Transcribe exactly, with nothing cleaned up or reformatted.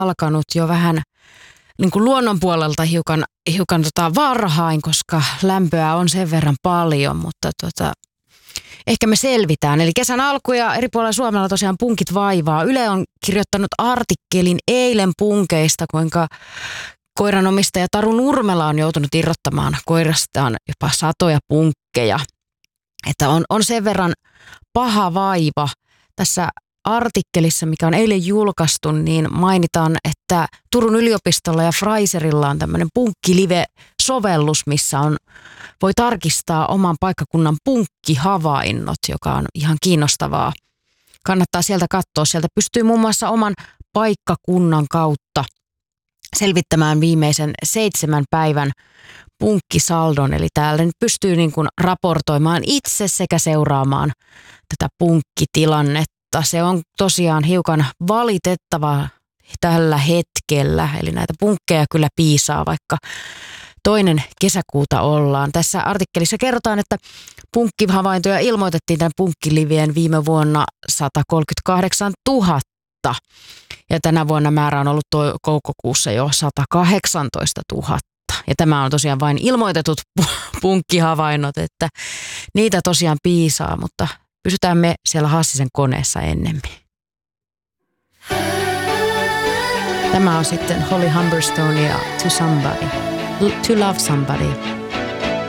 alkanut jo vähän niin kuin luonnon puolelta hiukan, hiukan tota varhain, koska lämpöä on sen verran paljon, mutta tota, ehkä me selvitään. Eli kesän alku ja eri puolilla Suomella tosiaan punkit vaivaa. Yle on kirjoittanut artikkelin eilen punkeista, kuinka koiranomistaja Taru Nurmela on joutunut irrottamaan koirastaan jopa satoja punkkeja. Että on, on sen verran paha vaiva. Tässä artikkelissa, mikä on eilen julkaistu, niin mainitaan, että Turun yliopistolla ja Fraserilla on tämmöinen punkkilive-sovellus, missä on, voi tarkistaa oman paikkakunnan punkkihavainnot, joka on ihan kiinnostavaa. Kannattaa sieltä katsoa. Sieltä pystyy muun muassa oman paikkakunnan kautta selvittämään viimeisen seitsemän päivän punkkisaldon. Eli täällä nyt pystyy niin kuin raportoimaan itse sekä seuraamaan tätä punkkitilannetta. Se on tosiaan hiukan valitettava tällä hetkellä, eli näitä punkkeja kyllä piisaa, vaikka toinen kesäkuuta ollaan. Tässä artikkelissa kerrotaan, että punkkihavaintoja ilmoitettiin tämän punkkilivien viime vuonna sata kolmekymmentäkahdeksan tuhatta. Ja tänä vuonna määrä on ollut toukokuussa jo sata kahdeksantoista tuhatta. Ja tämä on tosiaan vain ilmoitetut punkkihavainnot, että niitä tosiaan piisaa, mutta pysytään me siellä Hassisen koneessa ennemmin. Tämä on sitten Holly Humberstone ja To Somebody, To Love Somebody.